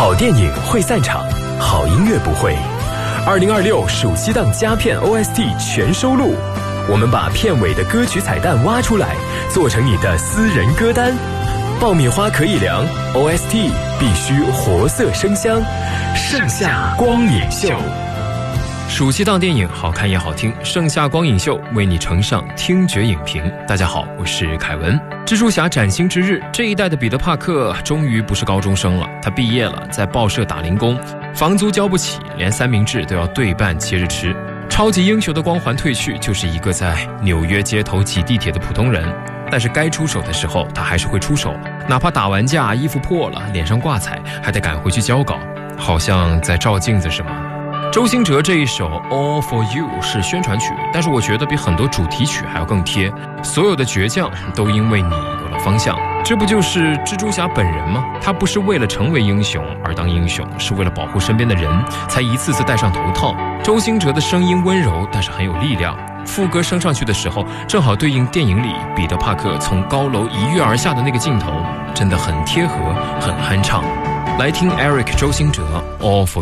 好电影会散场，好音乐不会。2026暑期档佳片 OST 全收录，我们把片尾的歌曲彩蛋挖出来，做成你的私人歌单。爆米花可以凉 ，OST 必须活色生香。盛夏光影秀， 暑期档电影好看也好听，盛夏光影秀为你呈上听觉影评。大家好，我是凯文。蜘蛛侠崭新之日，这一代的彼得·帕克终于不是高中生了，他毕业了，在报社打零工，房租交不起，连三明治都要对半切着吃。超级英雄的光环褪去，就是一个在纽约街头挤地铁的普通人。但是该出手的时候，他还是会出手，哪怕打完架，衣服破了，脸上挂彩，还得赶回去交稿，好像在照镜子是吗？周兴哲这一首 All for You 是宣传曲，但是我觉得比很多主题曲还要更贴。所有的倔强都因为你有了方向，这不就是蜘蛛侠本人吗？他不是为了成为英雄而当英雄，是为了保护身边的人，才一次次戴上头套。周兴哲的声音温柔，但是很有力量。副歌升上去的时候，正好对应电影里彼得·帕克从高楼一跃而下的那个镜头，真的很贴合，很酣畅。来听 Eric 周兴哲 All for